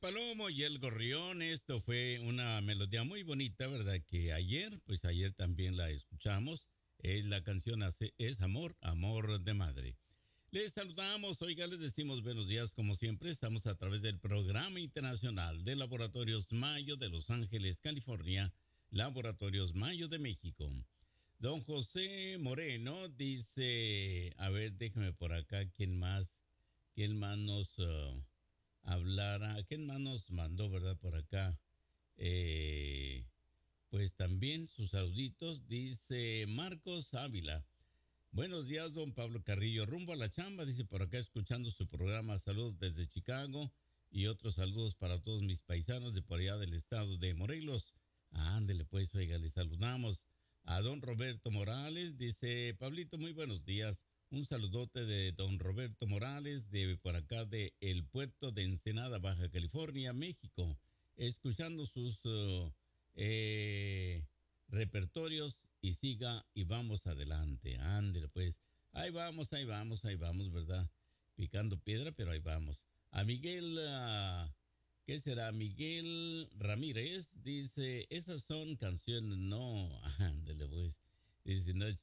Palomo y el Gorrión. Esto fue una melodía muy bonita, ¿verdad? Que ayer también la escuchamos. La canción es Amor, Amor de Madre. Les saludamos, oiga, les decimos buenos días como siempre. Estamos a través del Programa Internacional de Laboratorios Mayo de Los Ángeles, California, Laboratorios Mayo de México. Don José Moreno dice, a ver, déjame por acá, quién más nos hablara, quién más nos mandó, ¿verdad? Por acá. Pues también sus saluditos, dice Marcos Ávila. Buenos días, don Pablo Carrillo. Rumbo a la chamba, dice por acá, escuchando su programa. Saludos desde Chicago y otros saludos para todos mis paisanos de por allá del estado de Morelos. Ándele pues, oiga, le saludamos a don Roberto Morales. Dice, Pablito, muy buenos días. Un saludote de don Roberto Morales de por acá de el puerto de Ensenada, Baja California, México. Escuchando sus repertorios y siga y vamos adelante. Ándele pues. Ahí vamos, ¿verdad? Picando piedra, pero ahí vamos. A Miguel, ¿qué será? Miguel Ramírez dice, esas son canciones, no, ándele pues. Dice, no,